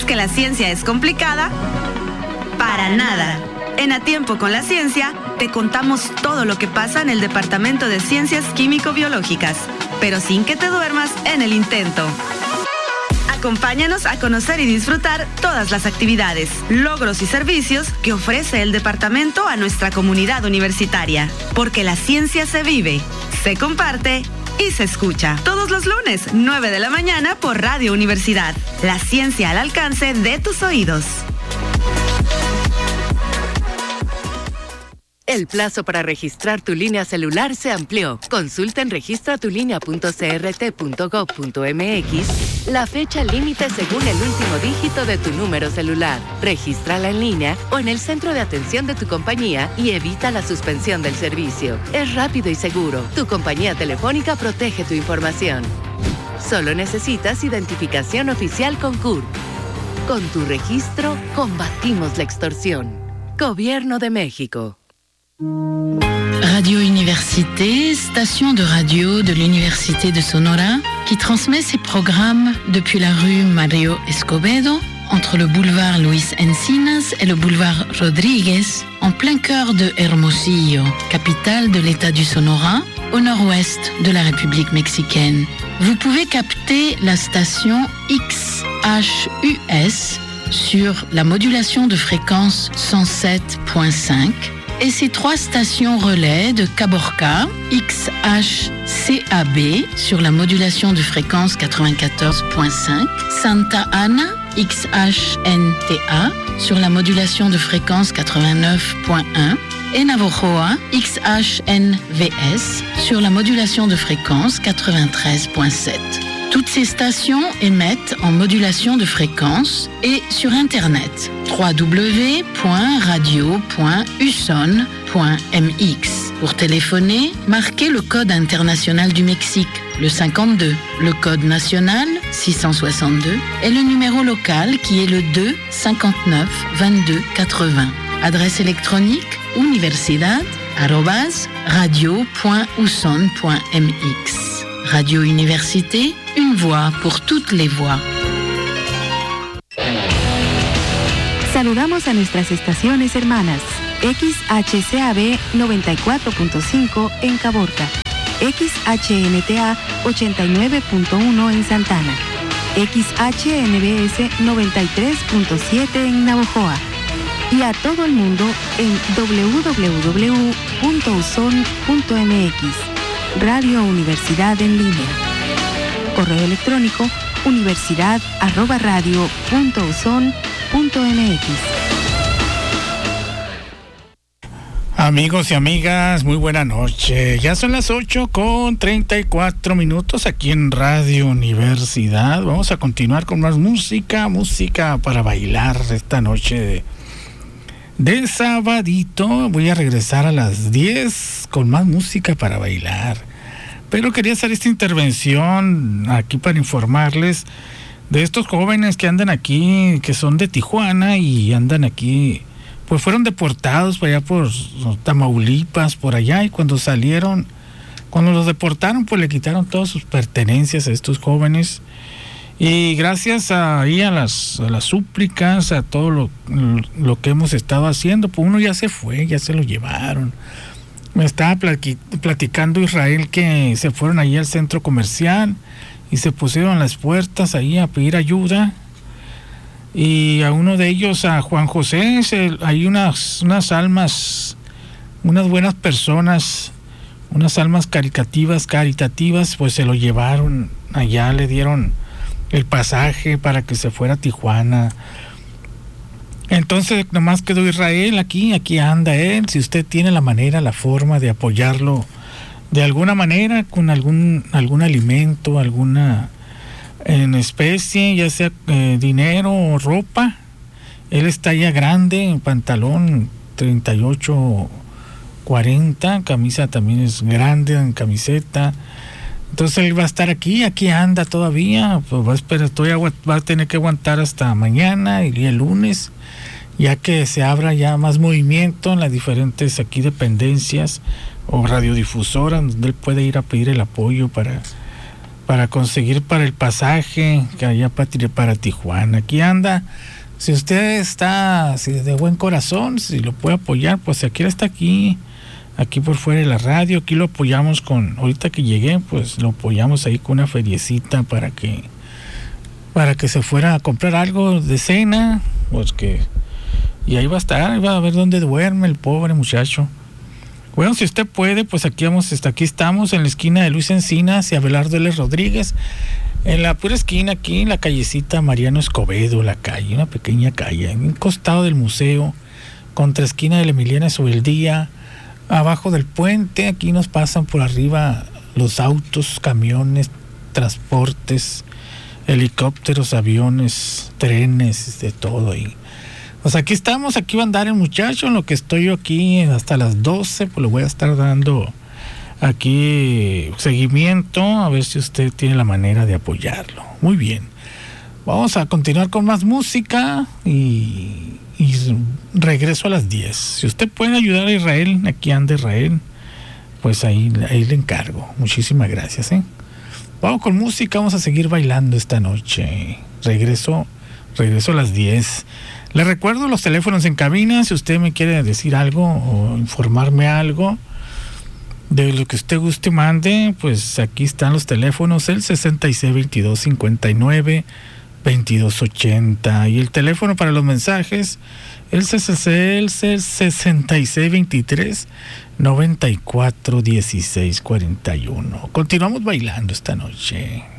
que la ciencia es complicada? Para nada. En A Tiempo con la Ciencia, te contamos todo lo que pasa en el Departamento de Ciencias Químico-Biológicas, pero sin que te duermas en el intento. Acompáñanos a conocer y disfrutar todas las actividades, logros y servicios que ofrece el departamento a nuestra comunidad universitaria. Porque la ciencia se vive, se comparte y se escucha. Todos los lunes, 9 de la mañana por Radio Universidad. La ciencia al alcance de tus oídos. El plazo para registrar tu línea celular se amplió. Consulta en registratulínea.crt.gov.mx la fecha límite según el último dígito de tu número celular. Regístrala en línea o en el centro de atención de tu compañía y evita la suspensión del servicio. Es rápido y seguro. Tu compañía telefónica protege tu información. Solo necesitas identificación oficial con CURP. Con tu registro, combatimos la extorsión. Gobierno de México. Radio Université, station de radio de l'Université de Sonora, qui transmet ses programmes depuis la rue Mario Escobedo, entre le boulevard Luis Encinas et le boulevard Rodríguez, en plein cœur de Hermosillo, capitale de l'État du Sonora, au nord-ouest de la République mexicaine. Vous pouvez capter la station XHUS sur la modulation de fréquence 107.5 et ses 3 stations relais de Caborca, XHCAB sur la modulation de fréquence 94.5, Santa Ana, XHNTA sur la modulation de fréquence 89.1 et Navojoa, XHNVS sur la modulation de fréquence 93.7. Toutes ces stations émettent en modulation de fréquence et sur Internet www.radio.uson.mx. Pour téléphoner, marquez le code international du Mexique, le 52, le code national 662 et le numéro local qui est le 2 59 22 80. Adresse électronique universidad@radio.uson.mx. Radio Université, une voix pour toutes les voix. Saludamos a nuestras estaciones hermanas. XHCAB 94.5 en Caborca. XHNTA 89.1 en Santana. XHNBS 93.7 en Navojoa. Y a todo el mundo en www.uson.mx. Radio Universidad en línea. Correo electrónico universidad@radio.uson.mx. Amigos y amigas, muy buena noche. Ya son las 8:34 aquí en Radio Universidad. Vamos a continuar con más música para bailar esta noche de sabadito. Voy a regresar a las 10 con más música para bailar. Pero quería hacer esta intervención aquí para informarles de estos jóvenes que andan aquí, que son de Tijuana y andan aquí, pues fueron deportados para allá por Tamaulipas, por allá, y cuando los deportaron, pues le quitaron todas sus pertenencias a estos jóvenes. Y gracias a las súplicas, a todo lo que hemos estado haciendo, pues uno ya se fue, ya se lo llevaron. Me estaba platicando Israel que se fueron ahí al centro comercial y se pusieron a las puertas ahí a pedir ayuda. Y a uno de ellos, a Juan José, hay unas almas, unas buenas personas, unas almas caritativas, pues se lo llevaron allá, le dieron el pasaje para que se fuera a Tijuana. Entonces nomás quedó Israel aquí anda él. Si usted tiene la manera, la forma de apoyarlo de alguna manera, con algún alimento, alguna en especie, ya sea dinero o ropa. Él está ya grande, en pantalón 38-40, camisa también es grande, en camiseta. Entonces él va a estar aquí anda todavía, pues va a tener que aguantar hasta mañana y el lunes, ya que se abra ya más movimiento en las diferentes aquí dependencias o radiodifusoras, donde él puede ir a pedir el apoyo para para conseguir para el pasaje que allá para Tijuana. Aquí anda. Si usted está de buen corazón, si lo puede apoyar, pues aquí está aquí por fuera de la radio. Aquí lo apoyamos ahorita que llegué, pues lo apoyamos ahí con una feriecita para que se fuera a comprar algo de cena, pues y ahí va a estar, ahí va a ver dónde duerme el pobre muchacho. Bueno, si usted puede, pues aquí estamos en la esquina de Luis Encinas y Abelardo L. Rodríguez, en la pura esquina, aquí en la callecita Mariano Escobedo, la calle, una pequeña calle, en un costado del museo, contra esquina de la Emiliana Subeldía, abajo del puente. Aquí nos pasan por arriba los autos, camiones, transportes, helicópteros, aviones, trenes, de todo ahí. Pues aquí estamos, aquí va a andar el muchacho, en lo que estoy yo aquí hasta las 12, pues le voy a estar dando aquí seguimiento, a ver si usted tiene la manera de apoyarlo. Muy bien, vamos a continuar con más música y regreso a las 10. Si usted puede ayudar a Israel, aquí anda Israel, pues ahí le encargo. Muchísimas gracias, Vamos con música, vamos a seguir bailando esta noche. Regreso a las 10. Le recuerdo los teléfonos en cabina, si usted me quiere decir algo o informarme algo de lo que usted guste, mande, pues aquí están los teléfonos, el 6622592280 y el teléfono para los mensajes, el 6623941641. Continuamos bailando esta noche.